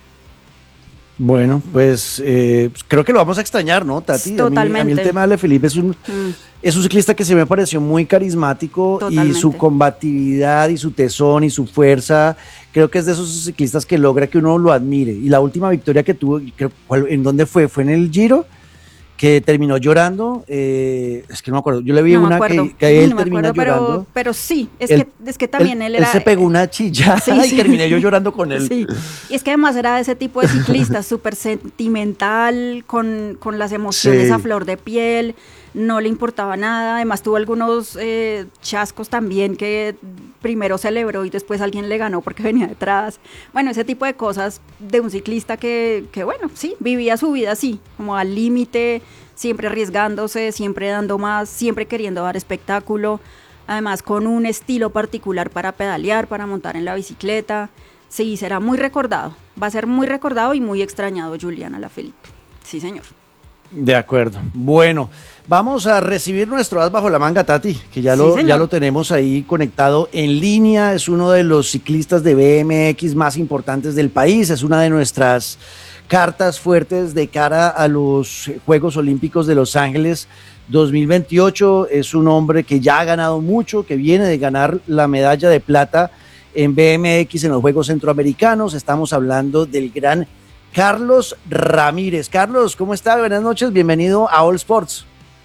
Bueno, pues eh, creo que lo vamos a extrañar, ¿no, Tati? Totalmente. A mí, a mí el tema de Alaphilippe es un, mm. es un ciclista que se me pareció muy carismático. Totalmente. Y su combatividad y su tesón y su fuerza, creo que es de esos ciclistas que logra que uno lo admire. Y la última victoria que tuvo, creo, ¿en dónde fue? ¿Fue en el Giro? Que terminó llorando, eh, es que no me acuerdo, yo le vi no una que, que él no termina acuerdo, llorando. Pero, pero sí, es, él, que, es que también él, él era... Él se pegó una chillada sí, y sí. terminé yo llorando con él. Sí, y es que además era de ese tipo de ciclista, súper sentimental, con, con las emociones sí. a flor de piel, no le importaba nada, además tuvo algunos eh, chascos también que primero celebró y después alguien le ganó porque venía detrás. Bueno, ese tipo de cosas de un ciclista que, que bueno, sí, vivía su vida así, como al límite, siempre arriesgándose, siempre dando más, siempre queriendo dar espectáculo, además con un estilo particular para pedalear, para montar en la bicicleta. Sí, será muy recordado, va a ser muy recordado y muy extrañado Julian Alaphilippe. Sí, señor. De acuerdo. Bueno, vamos a recibir nuestro as bajo la manga, Tati, que ya, sí, lo, señor. ya lo tenemos ahí conectado en línea. Es uno de los ciclistas de B M X más importantes del país. Es una de nuestras cartas fuertes de cara a los Juegos Olímpicos de Los Ángeles dos mil veintiocho. Es un hombre que ya ha ganado mucho, que viene de ganar la medalla de plata en B M X en los Juegos Centroamericanos. Estamos hablando del gran Carlos Ramírez. Carlos, ¿cómo está? Buenas noches, bienvenido a All Sports.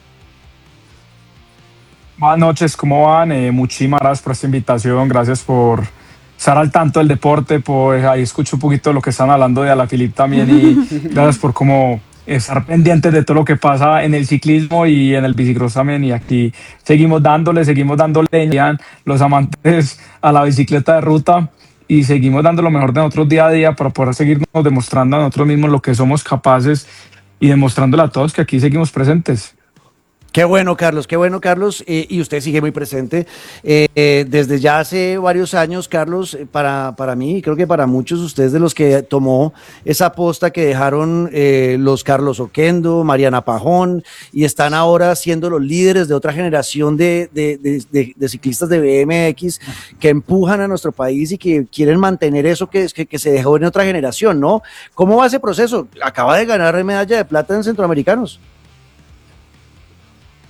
Buenas noches, ¿cómo van? Eh, muchísimas gracias por esta invitación, gracias por estar al tanto del deporte, pues ahí escucho un poquito de lo que están hablando de Alaphilippe también y gracias por como estar pendientes de todo lo que pasa en el ciclismo y en el bicicross también, y aquí seguimos dándole, seguimos dándole los amantes a la bicicleta de ruta y seguimos dando lo mejor de nosotros día a día para poder seguirnos demostrando a nosotros mismos lo que somos capaces y demostrándole a todos que aquí seguimos presentes. Qué bueno, Carlos, qué bueno, Carlos, eh, y usted sigue muy presente eh, eh, desde ya hace varios años, Carlos, eh, para, para mí, y creo que para muchos de ustedes de los que tomó esa posta que dejaron eh, los Carlos Oquendo, Mariana Pajón, y están ahora siendo los líderes de otra generación de, de, de, de, de ciclistas de B M X que empujan a nuestro país y que quieren mantener eso que, que, que se dejó en otra generación, ¿no? ¿Cómo va ese proceso? Acaba de ganar medalla de plata en Centroamericanos.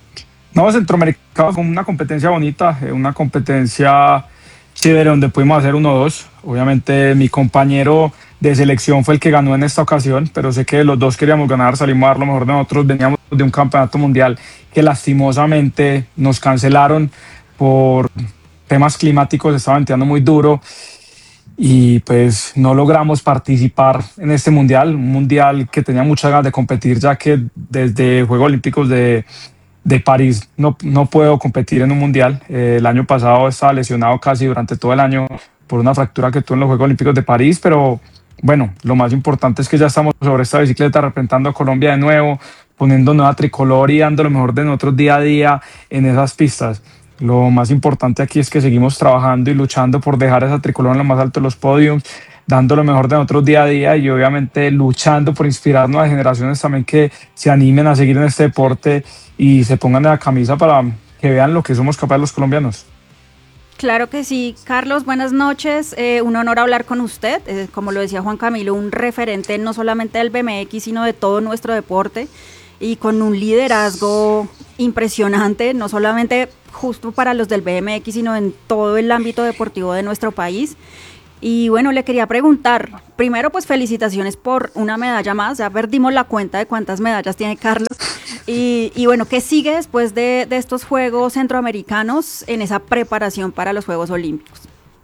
No, Centroamericano fue una competencia bonita, eh, una competencia chévere donde pudimos hacer uno dos. Obviamente mi compañero de selección fue el que ganó en esta ocasión, pero sé que los dos queríamos ganar, salimos a dar lo mejor de nosotros, veníamos de un campeonato mundial que lastimosamente nos cancelaron por temas climáticos, estaba venteando muy duro y pues no logramos participar en este mundial, un mundial que tenía muchas ganas de competir, ya que desde Juegos Olímpicos de, de París no, no puedo competir en un mundial. Eh, el año pasado estaba lesionado casi durante todo el año por una fractura que tuve en los Juegos Olímpicos de París, pero bueno, lo más importante es que ya estamos sobre esta bicicleta representando a Colombia de nuevo, poniendo nueva tricolor y dando lo mejor de nosotros día a día en esas pistas. Lo más importante aquí es que seguimos trabajando y luchando por dejar esa tricolor en lo más alto de los podiums, dando lo mejor de nosotros día a día y obviamente luchando por inspirar a nuevas generaciones también que se animen a seguir en este deporte y se pongan en la camisa para que vean lo que somos capaces los colombianos. Claro que sí. Carlos, buenas noches. Eh, un honor hablar con usted. Eh, como lo decía Juan Camilo, un referente no solamente del B M X, sino de todo nuestro deporte y con un liderazgo impresionante, no solamente justo para los del B M X, sino en todo el ámbito deportivo de nuestro país. Y bueno, le quería preguntar, primero pues felicitaciones por una medalla más, ya perdimos la cuenta de cuántas medallas tiene Carlos. Y, y bueno, ¿qué sigue después de, de estos Juegos Centroamericanos en esa preparación para los Juegos Olímpicos?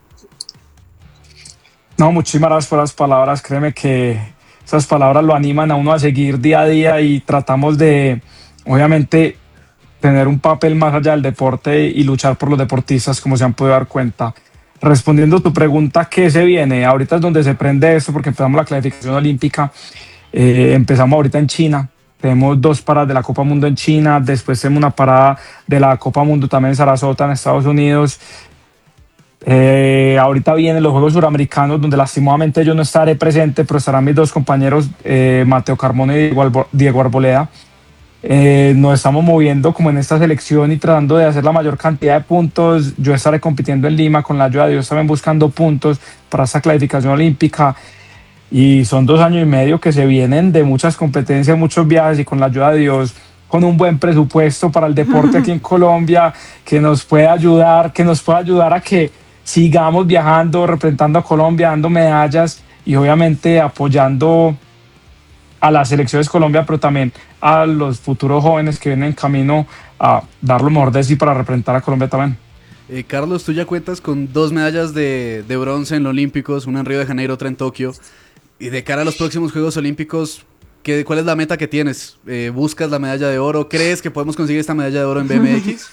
No, muchísimas gracias por las palabras, créeme que esas palabras lo animan a uno a seguir día a día y tratamos de, obviamente, tener un papel más allá del deporte y luchar por los deportistas, como se han podido dar cuenta. Respondiendo a tu pregunta, ¿qué se viene? Ahorita es donde se prende esto porque empezamos la clasificación olímpica, eh, empezamos ahorita en China, tenemos dos paradas de la Copa Mundo en China, después tenemos una parada de la Copa Mundo también en Sarasota, en Estados Unidos. Eh, ahorita vienen los Juegos Suramericanos, donde lastimosamente yo no estaré presente, pero estarán mis dos compañeros, eh, Mateo Carmona y Diego, Diego Arboleda. Eh, nos estamos moviendo como en esta selección y tratando de hacer la mayor cantidad de puntos. Yo estaré compitiendo en Lima con la ayuda de Dios, también buscando puntos para esta clasificación olímpica. Y son dos años y medio que se vienen de muchas competencias, muchos viajes y con la ayuda de Dios, con un buen presupuesto para el deporte aquí en Colombia, que nos pueda ayudar, que nos pueda ayudar a que sigamos viajando, representando a Colombia, dando medallas y obviamente apoyando a las selecciones Colombia, pero también a los futuros jóvenes que vienen en camino a dar lo mejor de sí para representar a Colombia también. Eh, Carlos, tú ya cuentas con dos medallas de, de bronce en los Olímpicos, una en Río de Janeiro, otra en Tokio. Y de cara a los próximos Juegos Olímpicos, ¿qué, ¿cuál es la meta que tienes? Eh, ¿Buscas la medalla de oro? ¿Crees que podemos conseguir esta medalla de oro en B M X?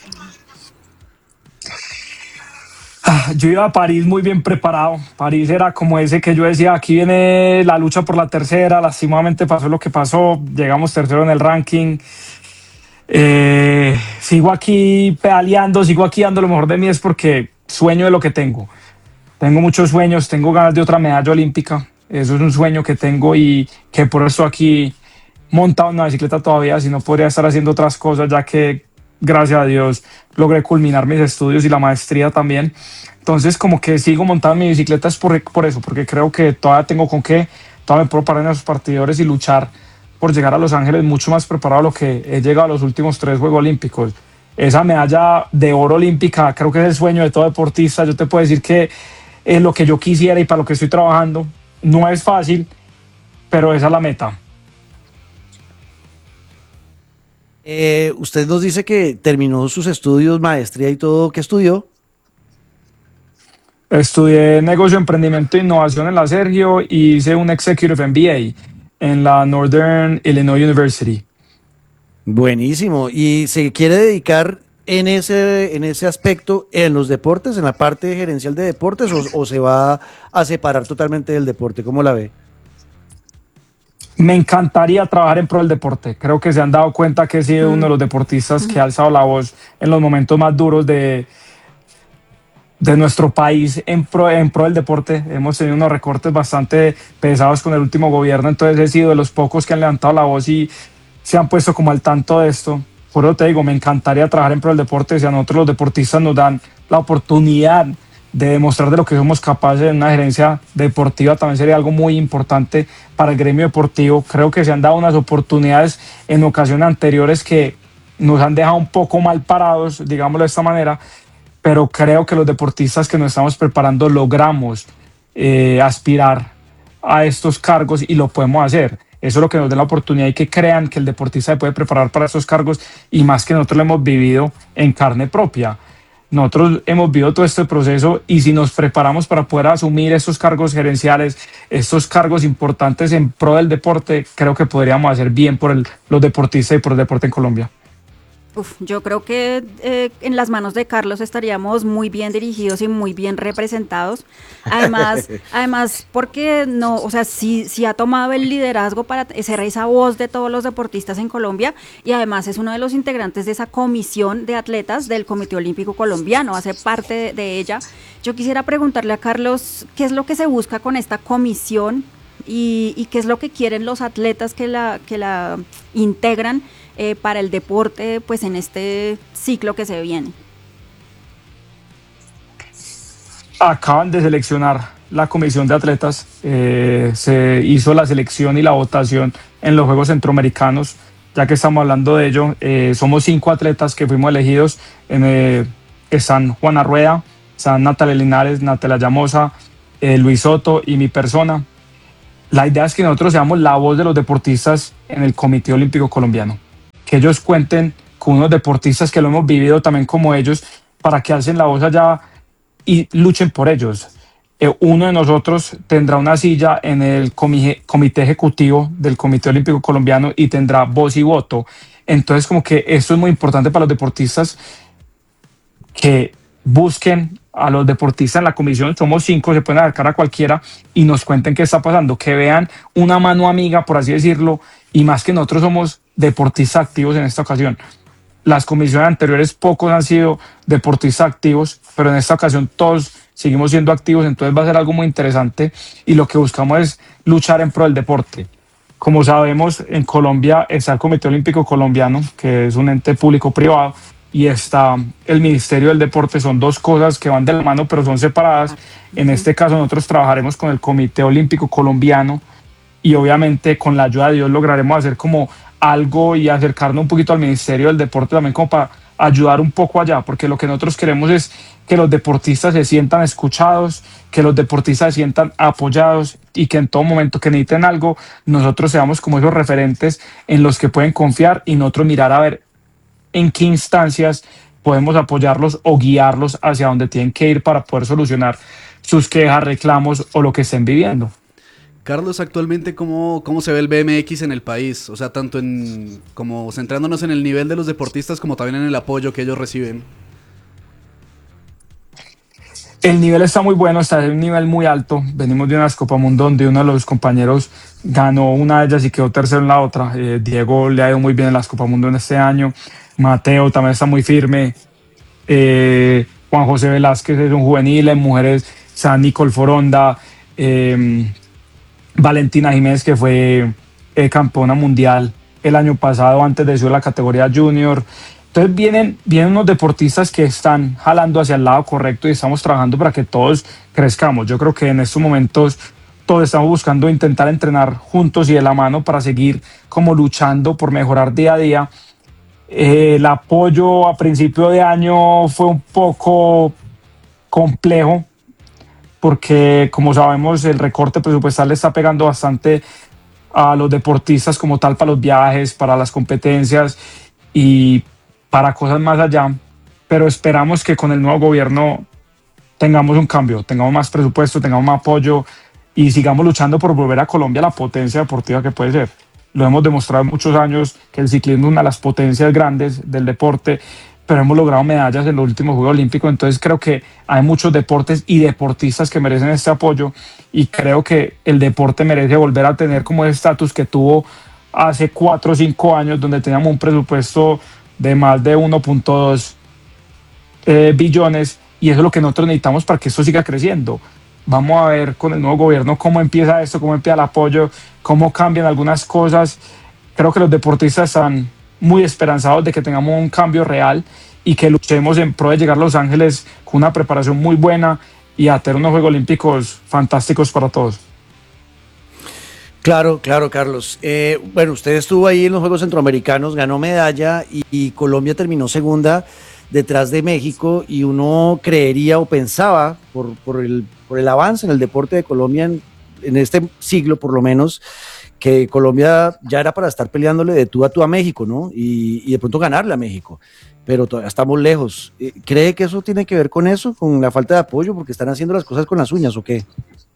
Yo iba a París muy bien preparado. París era como ese que yo decía, aquí viene la lucha por la tercera, lastimosamente pasó lo que pasó, llegamos tercero en el ranking. Eh, sigo aquí pedaleando, sigo aquí dando lo mejor de mí, es porque sueño de lo que tengo. Tengo muchos sueños, tengo ganas de otra medalla olímpica, eso es un sueño que tengo y que por eso aquí montado en una bicicleta todavía, si no podría estar haciendo otras cosas, ya que gracias a Dios logré culminar mis estudios y la maestría también. Entonces como que sigo montando mi bicicleta es por, por eso, porque creo que todavía tengo con qué, todavía me puedo parar en esos partidores y luchar por llegar a Los Ángeles mucho más preparado de lo que he llegado a los últimos tres Juegos Olímpicos. Esa medalla de oro olímpica creo que es el sueño de todo deportista. Yo te puedo decir que es lo que yo quisiera y para lo que estoy trabajando. No es fácil, pero esa es la meta. Eh, usted nos dice que terminó sus estudios, maestría y todo. ¿Qué estudió? Estudié negocio, emprendimiento e innovación en la Sergio y hice un Executive M B A en la Northern Illinois University. Buenísimo. ¿Y se quiere dedicar en ese, en ese aspecto en los deportes, en la parte gerencial de deportes, o, o se va a separar totalmente del deporte? ¿Cómo la ve? Me encantaría trabajar en pro del deporte. Creo que se han dado cuenta que he sido mm. uno de los deportistas que ha alzado la voz en los momentos más duros de, de nuestro país en pro, en pro del deporte. Hemos tenido unos recortes bastante pesados con el último gobierno, entonces he sido de los pocos que han levantado la voz y se han puesto como al tanto de esto. Por eso te digo, me encantaría trabajar en pro del deporte. Si a nosotros los deportistas nos dan la oportunidad de demostrar de lo que somos capaces en una gerencia deportiva, también sería algo muy importante para el gremio deportivo. Creo que se han dado unas oportunidades en ocasiones anteriores que nos han dejado un poco mal parados, digámoslo de esta manera, pero creo que los deportistas que nos estamos preparando logramos eh, aspirar a estos cargos y lo podemos hacer. Eso es lo que nos da la oportunidad y que crean que el deportista se puede preparar para estos cargos, y más que nosotros lo hemos vivido en carne propia. Nosotros hemos vivido todo este proceso, y si nos preparamos para poder asumir estos cargos gerenciales, estos cargos importantes en pro del deporte, creo que podríamos hacer bien por el, los deportistas y por el deporte en Colombia. Uf, yo creo que eh, en las manos de Carlos estaríamos muy bien dirigidos y muy bien representados. Además, además porque no, o sea, sí, sí ha tomado el liderazgo para ser esa voz de todos los deportistas en Colombia, y además es uno de los integrantes de esa comisión de atletas del Comité Olímpico Colombiano, hace parte de, de ella. Yo quisiera preguntarle a Carlos qué es lo que se busca con esta comisión y, y qué es lo que quieren los atletas que la, que la integran Eh, para el deporte, pues en este ciclo que se viene. Acaban de seleccionar la comisión de atletas, eh, se hizo la selección y la votación en los Juegos Centroamericanos. Ya que estamos hablando de ello, eh, somos cinco atletas que fuimos elegidos, en, eh, están Juana Rueda, están Natalia Linares, Natalia Llamosa, eh, Luis Soto y mi persona. La idea es que nosotros seamos la voz de los deportistas en el Comité Olímpico Colombiano, que ellos cuenten con unos deportistas que lo hemos vivido también como ellos, para que alcen la voz allá y luchen por ellos. Eh, uno de nosotros tendrá una silla en el comité, comité ejecutivo del Comité Olímpico Colombiano y tendrá voz y voto. Entonces, como que esto es muy importante para los deportistas, que busquen a los deportistas en la comisión. Somos cinco, se pueden acercar a cualquiera y nos cuenten qué está pasando, que vean una mano amiga, por así decirlo, y más que nosotros somos deportistas activos en esta ocasión. Las comisiones anteriores pocos han sido deportistas activos, pero en esta ocasión todos seguimos siendo activos, entonces va a ser algo muy interesante, y lo que buscamos es luchar en pro del deporte. Como sabemos, en Colombia está el Comité Olímpico Colombiano, que es un ente público-privado, y está el Ministerio del Deporte. Son dos cosas que van de la mano, pero son separadas. En este caso nosotros trabajaremos con el Comité Olímpico Colombiano, y obviamente con la ayuda de Dios lograremos hacer como algo y acercarnos un poquito al Ministerio del Deporte también, como para ayudar un poco allá, porque lo que nosotros queremos es que los deportistas se sientan escuchados, que los deportistas se sientan apoyados, y que en todo momento que necesiten algo, nosotros seamos como esos referentes en los que pueden confiar, y nosotros mirar a ver en qué instancias podemos apoyarlos o guiarlos hacia donde tienen que ir para poder solucionar sus quejas, reclamos o lo que estén viviendo. Carlos, actualmente, ¿cómo, cómo se ve el B M X en el país? O sea, tanto en como centrándonos en el nivel de los deportistas, como también en el apoyo que ellos reciben. El nivel está muy bueno, está en un nivel muy alto. Venimos de unas Copa Mundo donde uno de los compañeros ganó una de ellas y quedó tercero en la otra. Eh, Diego le ha ido muy bien en las Copa Mundo en este año. Mateo también está muy firme. Eh, Juan José Velázquez es un juvenil. En mujeres, San Nicole Foronda. Eh, Valentina Jiménez, que fue eh, campeona mundial el año pasado antes de subir la categoría junior. Entonces vienen, vienen unos deportistas que están jalando hacia el lado correcto, y estamos trabajando para que todos crezcamos. Yo creo que en estos momentos todos estamos buscando intentar entrenar juntos y de la mano para seguir como luchando por mejorar día a día. Eh, el apoyo a principio de año fue un poco complejo, porque como sabemos el recorte presupuestal le está pegando bastante a los deportistas como tal, para los viajes, para las competencias y para cosas más allá, pero esperamos que con el nuevo gobierno tengamos un cambio, tengamos más presupuesto, tengamos más apoyo y sigamos luchando por volver a Colombia la potencia deportiva que puede ser. Lo hemos demostrado en muchos años que el ciclismo es una de las potencias grandes del deporte, pero hemos logrado medallas en los últimos Juegos Olímpicos. Entonces creo que hay muchos deportes y deportistas que merecen este apoyo, y creo que el deporte merece volver a tener como ese estatus que tuvo hace cuatro o cinco años, donde teníamos un presupuesto de más de uno punto dos eh, billones, y eso es lo que nosotros necesitamos para que esto siga creciendo. Vamos a ver con el nuevo gobierno cómo empieza esto, cómo empieza el apoyo, cómo cambian algunas cosas. Creo que los deportistas están muy esperanzados de que tengamos un cambio real y que luchemos en pro de llegar a Los Ángeles con una preparación muy buena y a tener unos Juegos Olímpicos fantásticos para todos. Claro, claro, Carlos. Eh, bueno, usted estuvo ahí en los Juegos Centroamericanos, ganó medalla y, y Colombia terminó segunda detrás de México y uno creería o pensaba por, por, el, por el avance en el deporte de Colombia en, en este siglo por lo menos, que Colombia ya era para estar peleándole de tú a tú a México, ¿no? Y, y de pronto ganarle a México, pero todavía estamos lejos. Eh, ¿Cree que eso tiene que ver con eso, con la falta de apoyo, porque están haciendo las cosas con las uñas o qué?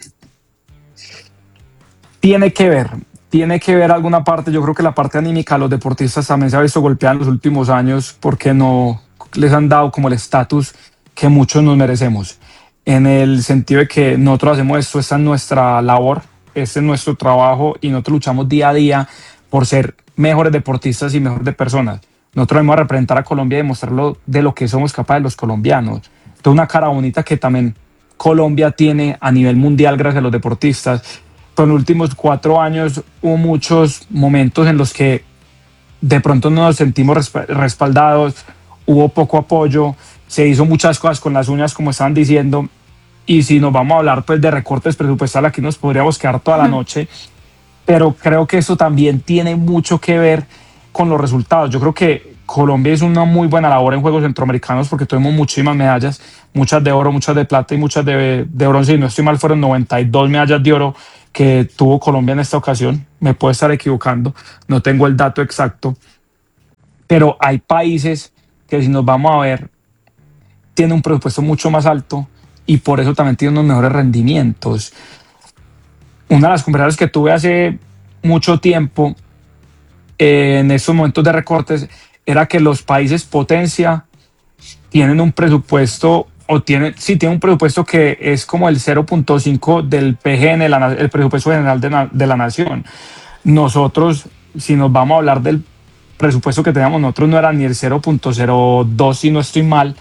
Tiene que ver, tiene que ver alguna parte. Yo creo que la parte anímica a los deportistas también se ha visto golpeada en los últimos años porque no les han dado como el estatus que muchos nos merecemos, en el sentido de que nosotros hacemos esto, esta es nuestra labor, este es nuestro trabajo y nosotros luchamos día a día por ser mejores deportistas y mejores de personas. Nosotros debemos representar a Colombia y demostrarlo de lo que somos capaces los colombianos. Entonces, una cara bonita que también Colombia tiene a nivel mundial gracias a los deportistas. Pero en los últimos cuatro años hubo muchos momentos en los que de pronto no nos sentimos respaldados, hubo poco apoyo, se hizo muchas cosas con las uñas, como estaban diciendo, y si nos vamos a hablar pues de recortes presupuestales, aquí nos podríamos quedar toda la noche, pero creo que eso también tiene mucho que ver con los resultados. Yo creo que Colombia hizo una muy buena labor en Juegos Centroamericanos porque tuvimos muchísimas medallas, muchas de oro, muchas de plata y muchas de, de bronce, y no estoy mal, fueron noventa y dos medallas de oro que tuvo Colombia en esta ocasión. Me puedo estar equivocando, no tengo el dato exacto, pero hay países que, si nos vamos a ver, tienen un presupuesto mucho más alto y por eso también tienen unos mejores rendimientos. Una de las conversaciones que tuve hace mucho tiempo eh, en estos momentos de recortes era que los países potencia tienen un presupuesto o tienen, sí, tienen un presupuesto que es como el cero punto cinco del P G N, el, el presupuesto general de, na, de la nación. Nosotros, si nos vamos a hablar del presupuesto que teníamos, nosotros no era ni el cero punto cero dos, si no estoy mal.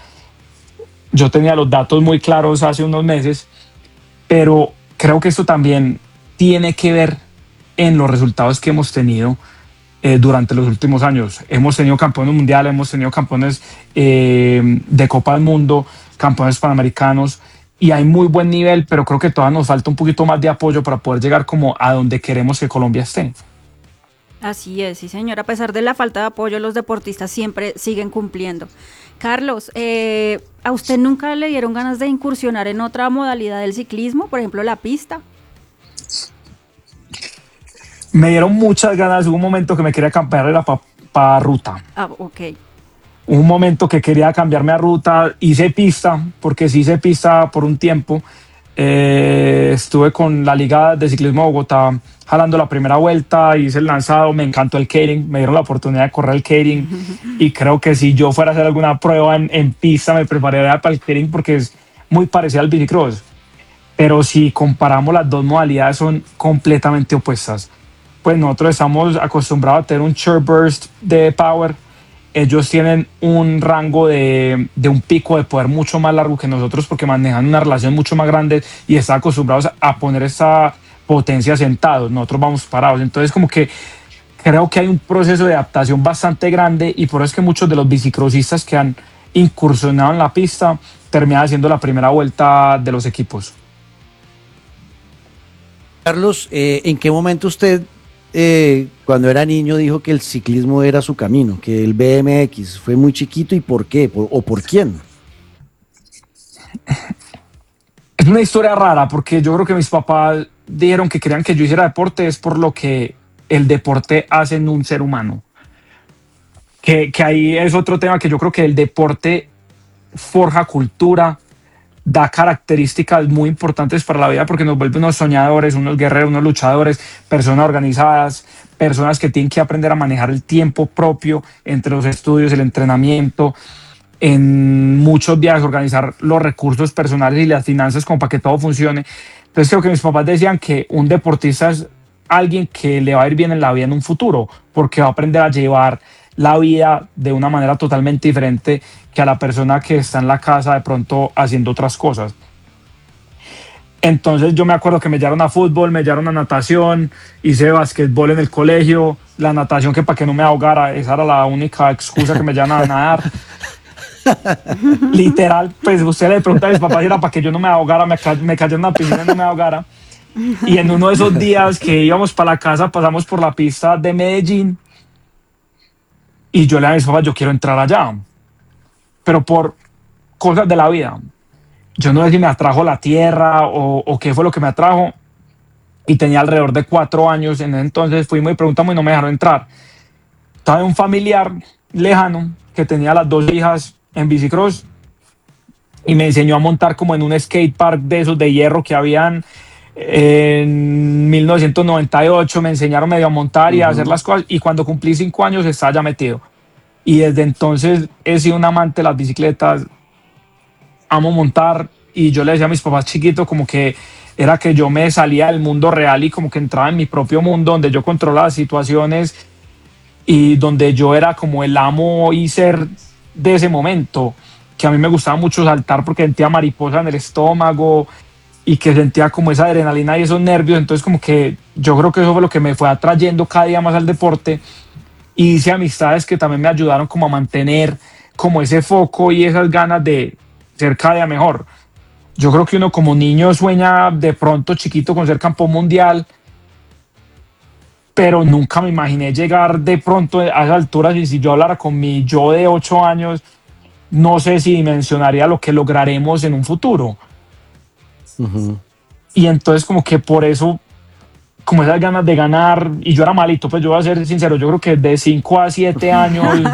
Yo tenía los datos muy claros hace unos meses, pero creo que esto también tiene que ver en los resultados que hemos tenido eh, durante los últimos años. Hemos tenido campeones mundiales, hemos tenido campeones eh, de Copa del Mundo, campeones panamericanos, y hay muy buen nivel, pero creo que todavía nos falta un poquito más de apoyo para poder llegar como a donde queremos que Colombia esté. Así es, sí señor, a pesar de la falta de apoyo, los deportistas siempre siguen cumpliendo. Carlos, eh, ¿a usted nunca le dieron ganas de incursionar en otra modalidad del ciclismo, por ejemplo la pista? Me dieron muchas ganas, hubo un momento que me quería cambiar era para pa ruta. Ah, ok. Un momento que quería cambiarme a ruta, hice pista, porque sí hice pista por un tiempo. Eh, estuve con la Liga de Ciclismo de Bogotá jalando la primera vuelta, hice el lanzado, me encantó el keirin, me dieron la oportunidad de correr el keirin y creo que si yo fuera a hacer alguna prueba en, en pista me prepararía para el keirin porque es muy parecido al bicicross, pero si comparamos las dos modalidades son completamente opuestas. Pues nosotros estamos acostumbrados a tener un short burst de power, ellos tienen un rango de, de un pico de poder mucho más largo que nosotros porque manejan una relación mucho más grande y están acostumbrados a poner esa potencia sentados, nosotros vamos parados. Entonces como que creo que hay un proceso de adaptación bastante grande y por eso es que muchos de los bicicrossistas que han incursionado en la pista terminan haciendo la primera vuelta de los equipos. Carlos, eh, ¿en qué momento usted eh, cuando era niño dijo que el ciclismo era su camino, que el B M X fue muy chiquito y por qué por, o por quién? Es una historia rara porque yo creo que mis papás dijeron que querían que yo hiciera deporte es por lo que el deporte hace en un ser humano. Que, que ahí es otro tema que yo creo que el deporte forja cultura, da características muy importantes para la vida porque nos vuelve unos soñadores, unos guerreros, unos luchadores, personas organizadas, personas que tienen que aprender a manejar el tiempo propio entre los estudios, el entrenamiento, en muchos viajes, organizar los recursos personales y las finanzas como para que todo funcione. Entonces creo que mis papás decían que un deportista es alguien que le va a ir bien en la vida en un futuro porque va a aprender a llevar la vida de una manera totalmente diferente que a la persona que está en la casa de pronto haciendo otras cosas. Entonces yo me acuerdo que me llevaron a fútbol, me llevaron a natación, hice basquetbol en el colegio, la natación que para que no me ahogara, esa era la única excusa que me llevaban a nadar. Literal, pues usted le pregunta a mis papás, era para que yo no me ahogara, me, ca me cayera en una piscina y no me ahogara. Y en uno de esos días que íbamos para la casa, pasamos por la pista de Medellín y yo le dije a mis papás, yo quiero entrar allá, pero por cosas de la vida. Yo no sé si me atrajo la tierra o, o qué fue lo que me atrajo, y tenía alrededor de cuatro años. En ese entonces fuimos y preguntamos y no me dejaron entrar. Estaba un familiar lejano que tenía las dos hijas en bicicross y me enseñó a montar como en un skate park de esos de hierro que habían en mil novecientos noventa y ocho. Me enseñaron medio a montar y a hacer las cosas, y cuando cumplí cinco años estaba ya metido. Y desde entonces he sido un amante de las bicicletas, amo montar, y yo le decía a mis papás chiquitos como que era que yo me salía del mundo real y como que entraba en mi propio mundo donde yo controlaba las situaciones y donde yo era como el amo y ser de ese momento, que a mí me gustaba mucho saltar porque sentía mariposa en el estómago y que sentía como esa adrenalina y esos nervios. Entonces como que yo creo que eso fue lo que me fue atrayendo cada día más al deporte, y hice amistades que también me ayudaron como a mantener como ese foco y esas ganas de ser cada día mejor. Yo creo que uno como niño sueña de pronto chiquito con ser campeón mundial, pero nunca me imaginé llegar de pronto a esas alturas, y si yo hablara con mi yo de ocho años, no sé si dimensionaría lo que lograremos en un futuro. Uh-huh. Y entonces como que por eso, como esas ganas de ganar, y yo era malito, pues yo voy a ser sincero, yo creo que de cinco a siete años